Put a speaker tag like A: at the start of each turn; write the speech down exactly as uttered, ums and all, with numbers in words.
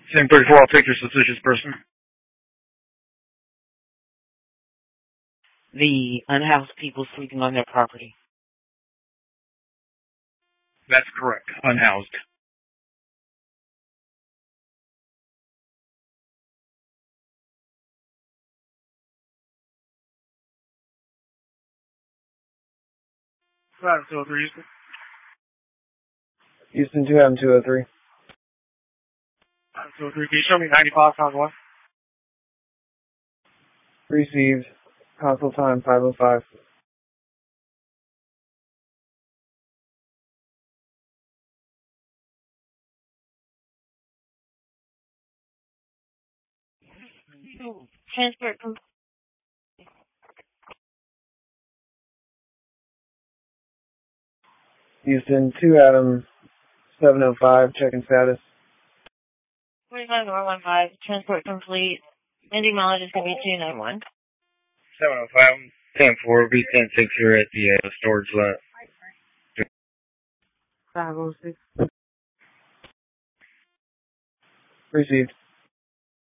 A: Same thirty-four, I'll take your suspicious person.
B: The unhoused people sleeping on their property.
A: That's correct. Unhoused. Adam two oh three, Houston.
C: Houston two, Adam two oh three.
A: Adam two oh three, can you show me ninety-five times one?
C: Received. Console time five oh five.
B: Transport complete.
C: Houston two, Adam seven oh five. Checking status.
B: forty-five one one five. Transport complete. Ending mileage is going to be two nine one.
A: seven oh five. ten four, B ten six here at the uh, storage lot.
B: five oh six.
C: Received.